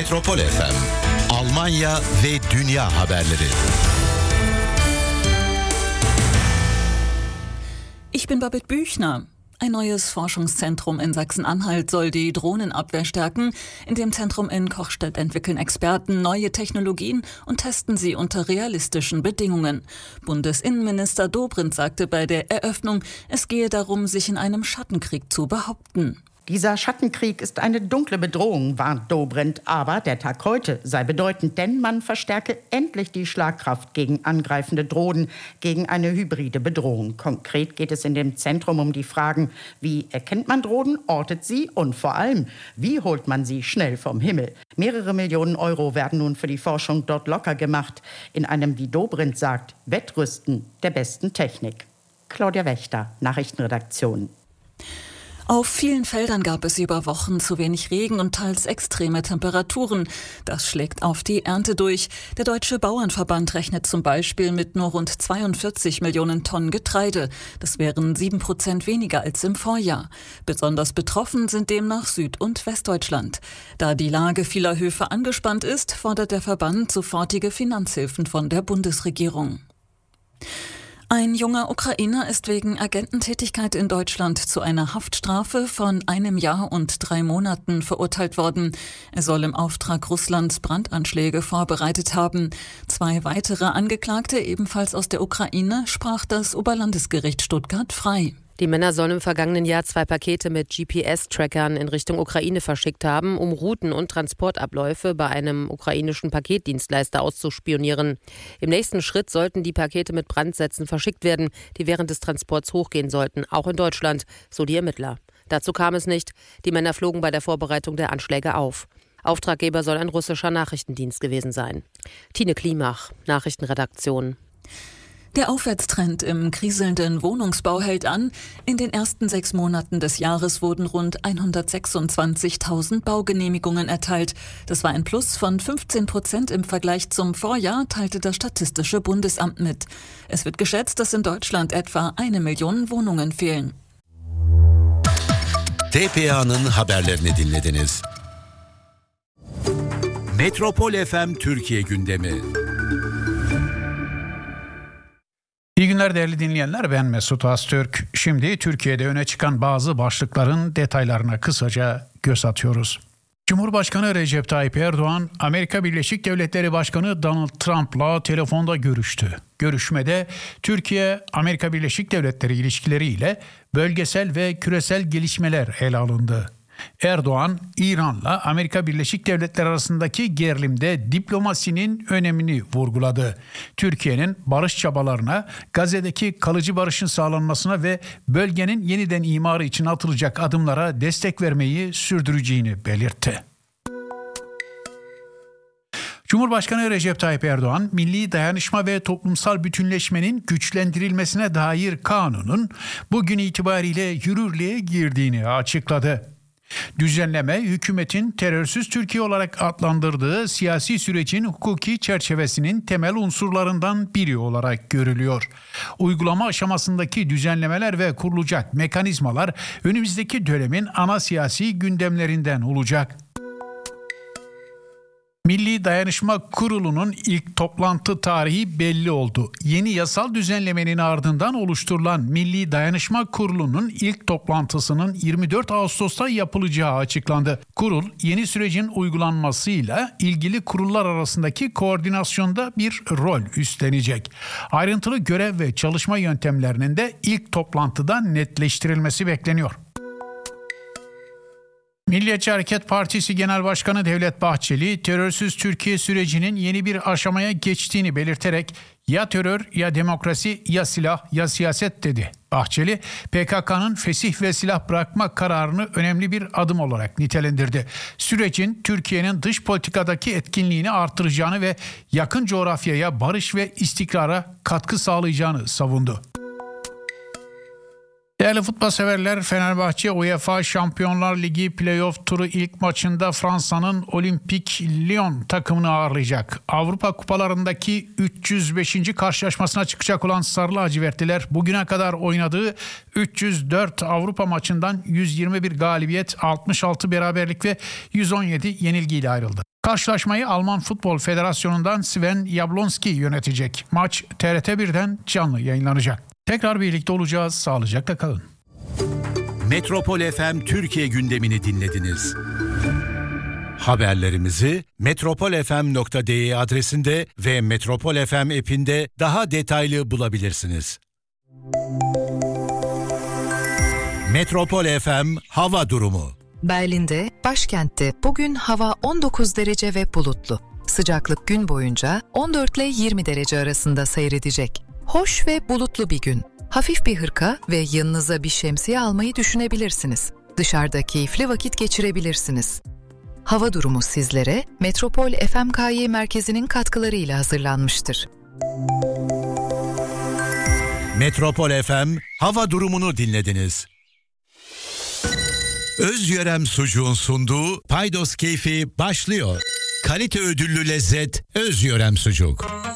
Metropol FM, Almanya ve dünya haberleri. Ich bin Babette Büchner. Ein neues Forschungszentrum in Sachsen-Anhalt soll die Drohnenabwehr stärken. In dem Zentrum in Kochstedt entwickeln Experten neue Technologien und testen sie unter realistischen Bedingungen. Bundesinnenminister Dobrindt sagte bei der Eröffnung, es gehe darum, sich in einem Schattenkrieg zu behaupten. Dieser Schattenkrieg ist eine dunkle Bedrohung, warnt Dobrindt. Aber der Tag heute sei bedeutend, denn man verstärke endlich die Schlagkraft gegen angreifende Drohnen, gegen eine hybride Bedrohung. Konkret geht es in dem Zentrum um die Fragen, wie erkennt man Drohnen, ortet sie und vor allem, wie holt man sie schnell vom Himmel. Mehrere Millionen Euro werden nun für die Forschung dort locker gemacht, in einem, wie Dobrindt sagt, Wettrüsten der besten Technik. Claudia Wächter, Nachrichtenredaktion. Auf vielen Feldern gab es über Wochen zu wenig Regen und teils extreme Temperaturen. Das schlägt auf die Ernte durch. Der Deutsche Bauernverband rechnet zum Beispiel mit nur rund 42 Millionen Tonnen Getreide. Das wären 7% weniger als im Vorjahr. Besonders betroffen sind demnach Süd- und Westdeutschland. Da die Lage vieler Höfe angespannt ist, fordert der Verband sofortige Finanzhilfen von der Bundesregierung. Ein junger Ukrainer ist wegen Agententätigkeit in Deutschland zu einer Haftstrafe von 1 Jahr und 3 Monaten verurteilt worden. Er soll im Auftrag Russlands Brandanschläge vorbereitet haben. 2 weitere Angeklagte, ebenfalls aus der Ukraine, sprach das Oberlandesgericht Stuttgart frei. Die Männer sollen im vergangenen Jahr 2 Pakete mit GPS-Trackern in Richtung Ukraine verschickt haben, um Routen und Transportabläufe bei einem ukrainischen Paketdienstleister auszuspionieren. Im nächsten Schritt sollten die Pakete mit Brandsätzen verschickt werden, die während des Transports hochgehen sollten, auch in Deutschland, so die Ermittler. Dazu kam es nicht. Die Männer flogen bei der Vorbereitung der Anschläge auf. Auftraggeber soll ein russischer Nachrichtendienst gewesen sein. Tine Klimach, Nachrichtenredaktion. Der Aufwärtstrend im kriselnden Wohnungsbau hält an. In den ersten 6 Monaten des Jahres wurden rund 126.000 Baugenehmigungen erteilt. Das war ein Plus von 15% im Vergleich zum Vorjahr, teilte das Statistische Bundesamt mit. Es wird geschätzt, dass in Deutschland etwa 1 Million Wohnungen fehlen. TPA'nın haberlerini dinlediniz. Metropol FM Türkiye gündemi. İyi günler değerli dinleyenler, ben Mesut Öztürk. Şimdi Türkiye'de öne çıkan bazı başlıkların detaylarına kısaca göz atıyoruz. Cumhurbaşkanı Recep Tayyip Erdoğan, Amerika Birleşik Devletleri Başkanı Donald Trump'la telefonda görüştü. Görüşmede Türkiye-Amerika Birleşik Devletleri ilişkileriyle bölgesel ve küresel gelişmeler ele alındı. Erdoğan, İran'la Amerika Birleşik Devletleri arasındaki gerilimde diplomasinin önemini vurguladı. Türkiye'nin barış çabalarına, Gazze'deki kalıcı barışın sağlanmasına ve bölgenin yeniden imarı için atılacak adımlara destek vermeyi sürdüreceğini belirtti. Cumhurbaşkanı Recep Tayyip Erdoğan, milli dayanışma ve toplumsal bütünleşmenin güçlendirilmesine dair kanunun bugün itibariyle yürürlüğe girdiğini açıkladı. Düzenleme, hükümetin terörsüz Türkiye olarak adlandırdığı siyasi sürecin hukuki çerçevesinin temel unsurlarından biri olarak görülüyor. Uygulama aşamasındaki düzenlemeler ve kurulacak mekanizmalar önümüzdeki dönemin ana siyasi gündemlerinden olacak. Milli Dayanışma Kurulu'nun ilk toplantı tarihi belli oldu. Yeni yasal düzenlemenin ardından oluşturulan Milli Dayanışma Kurulu'nun ilk toplantısının 24 Ağustos'ta yapılacağı açıklandı. Kurul, yeni sürecin uygulanmasıyla ilgili kurullar arasındaki koordinasyonda bir rol üstlenecek. Ayrıntılı görev ve çalışma yöntemlerinin de ilk toplantıda netleştirilmesi bekleniyor. Milliyetçi Hareket Partisi Genel Başkanı Devlet Bahçeli, terörsüz Türkiye sürecinin yeni bir aşamaya geçtiğini belirterek ya terör ya demokrasi ya silah ya siyaset dedi. Bahçeli, PKK'nın fesih ve silah bırakma kararını önemli bir adım olarak nitelendirdi. Sürecin Türkiye'nin dış politikadaki etkinliğini artıracağını ve yakın coğrafyaya barış ve istikrara katkı sağlayacağını savundu. Değerli futbol severler, Fenerbahçe UEFA Şampiyonlar Ligi playoff turu ilk maçında Fransa'nın Olympique Lyon takımını ağırlayacak. Avrupa kupalarındaki 305. karşılaşmasına çıkacak olan Sarı lacivertliler bugüne kadar oynadığı 304 Avrupa maçından 121 galibiyet, 66 beraberlik ve 117 yenilgiyle ayrıldı. Karşılaşmayı Alman Futbol Federasyonu'ndan Sven Jablonski yönetecek. Maç TRT1'den canlı yayınlanacak. Tekrar birlikte olacağız. Sağlıcakla kalın. Metropol FM Türkiye gündemini dinlediniz. Haberlerimizi metropolfm.de adresinde ve Metropol FM app'inde daha detaylı bulabilirsiniz. Metropol FM hava durumu. Berlin'de, başkentte bugün hava 19 derece ve bulutlu. Sıcaklık gün boyunca 14 ile 20 derece arasında seyredecek. Hoş ve bulutlu bir gün. Hafif bir hırka ve yanınıza bir şemsiye almayı düşünebilirsiniz. Dışarıda keyifli vakit geçirebilirsiniz. Hava durumu sizlere Metropol FMKY merkezinin katkılarıyla hazırlanmıştır. Metropol FM hava durumunu dinlediniz. Özyörem Sucuğun sunduğu Paydos Keyfi başlıyor. Kalite ödüllü lezzet Özyörem Sucuk.